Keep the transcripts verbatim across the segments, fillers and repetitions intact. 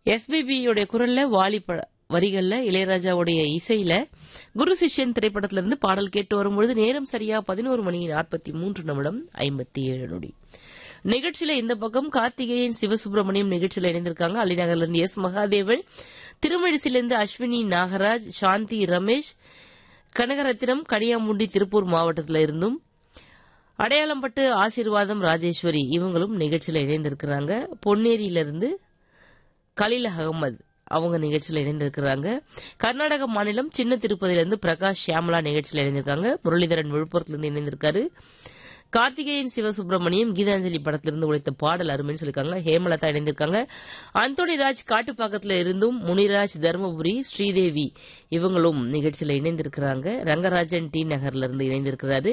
எஸ்பிபியோடைய குரல்ல வாலி வரிகள்ல இளையராஜாவுடைய இசையில குரு சிஷ்யன் திரைப்படத்திலிருந்து பாடல் கேட்டு வரும்பொழுது நேரம் சரியா பதினோரு மணி நாற்பத்தி மூன்று நிமிடம் ஐம்பத்தி ஏழு நொடி. நிகழ்ச்சியில இந்த பக்கம் கார்த்திகேயன் சிவசுப்பிரமணியம் நிகழ்ச்சியில இணைந்திருக்காங்க. அலிநகர்ல இருந்து எஸ் மகாதேவன், திருமழிசிலிருந்து அஸ்வினி நாகராஜ், சாந்தி ரமேஷ், கனகரத்தினம் கனியாமுண்டி திருப்பூர் மாவட்டத்தில இருந்தும், அடையாளம்பட்டு ஆசீர்வாதம் ராஜேஸ்வரி இவங்களும் நிகழ்ச்சியில இணைந்திருக்கிறாங்க. பொன்னேரியிலிருந்து கலீல் அகமது அவங்க நிகழ்ச்சியில் இணைந்திருக்கிறாங்க. கர்நாடக மாநிலம் சின்ன திருப்பதியிலிருந்து பிரகாஷ் ஷியாமலா நிகழ்ச்சியில் இணைந்திருக்காங்க. முரளிதரன் விழுப்புரத்திலிருந்து இணைந்திருக்காரு. கார்த்திகேயன் சிவசுப்பிரமணியம் கீதாஞ்சலி படத்திலிருந்து உழைத்த பாடல் அருமைன்னு சொல்லியிருக்காங்க. ஹேமலதா இணைந்திருக்காங்க. அந்தோணிராஜ் காட்டுப்பாக்கத்துல இருந்தும், முனிராஜ் தர்மபுரி, ஸ்ரீதேவி இவங்களும் நிகழ்ச்சியில இணைந்திருக்கிறாங்க. ரங்கராஜன் டி நகர்ல இருந்து இணைந்திருக்கிறாரு.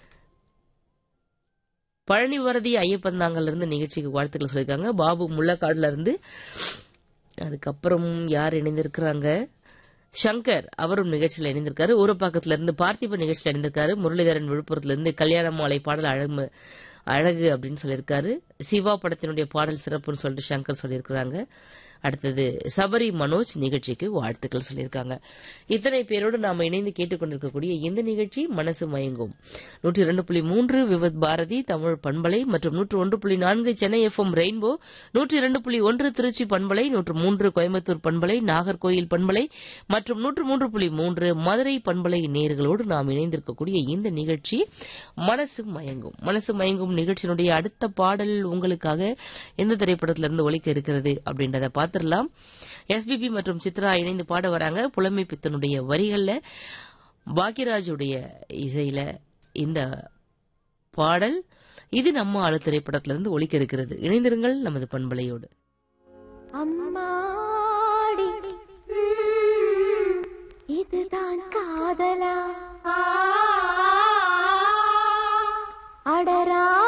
பழனி வரதி ஐயப்பந்தாங்கல்ல இருந்து நிகழ்ச்சிக்கு வாழ்த்துக்கள் சொல்லியிருக்காங்க. பாபு முள்ளக்காடுல இருந்து, அதுக்கப்புறம் யார் இணைந்திருக்கிறாங்க, சங்கர் அவரும் நிகழ்ச்சியில் இணைந்திருக்காரு. ஊரப்பாக்கத்துல இருந்து பார்த்திப நிகழ்ச்சியில் இணைந்திருக்காரு. முரளிதரன் விழுப்புரத்துல இருந்து கல்யாண மாலை பாடல் அழகு அழகு அப்படின்னு சொல்லியிருக்காரு. சிவா படத்தினுடைய பாடல் சிறப்புன்னு சொல்லிட்டு சங்கர் சொல்லியிருக்கிறாங்க. அடுத்தது சபரி மனோஜ் நிகழ்ச்சிக்கு வாழ்த்துக்கள் சொல்லியிருக்காங்க. இத்தனை பேரோடு நாம இணைந்து கேட்டுக்கொண்டிருக்கக்கூடிய இந்த நிகழ்ச்சி மனசு மயங்கும். நூற்றி இரண்டு புள்ளி மூன்று விவத் பாரதி தமிழ் பண்பலை மற்றும் நூற்று ஒன்று புள்ளி நான்கு சென்னை எஃப் எம் ரெயின்போ, நூற்றி இரண்டு புள்ளி ஒன்று திருச்சி பண்பலை, நூற்று மூன்று கோயம்புத்தூர் பண்பலை, நாகர்கோயில் பண்பலை மற்றும் நூற்று மூன்று புள்ளி மூன்று மதுரை பண்பலை நேயர்களோடு நாம் இணைந்திருக்கக்கூடிய இந்த நிகழ்ச்சி மனசு மயங்கும். மனசு மயங்கும் நிகழ்ச்சியினுடைய அடுத்த பாடல் உங்களுக்காக எந்த திரைப்படத்திலிருந்து ஒலிக்க இருக்கிறது அப்படின்றத பார்த்துடலாம். எஸ்பிபி மற்றும் சித்ரா இணைந்து பாட வராங்க. புலமை பித்தனுடைய வரிகள்ல பாக்யராஜுடைய இசையில இந்த பாடல் இது நம்ம ஆளு திரைப்படத்திலிருந்து ஒலிக்க இருக்கிறது. இணைந்திருங்கள் நமது பண்பலையோடு. அம்மாடி இதுதான் காதலா அடரா